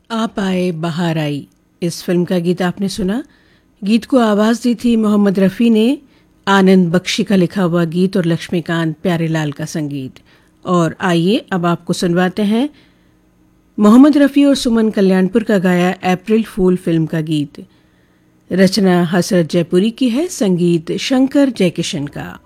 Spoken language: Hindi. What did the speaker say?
आप आए बहार आई, इस फिल्म का गीत आपने सुना। गीत को आवाज़ दी थी मोहम्मद रफ़ी ने। आनंद बख्शी का लिखा हुआ गीत और लक्ष्मीकांत प्यारेलाल का संगीत। और आइए अब आपको सुनवाते हैं मोहम्मद रफ़ी और सुमन कल्याणपुर का गाया अप्रैल फूल फिल्म का गीत। रचना हसरत जयपुरी की है, संगीत शंकर जयकिशन का।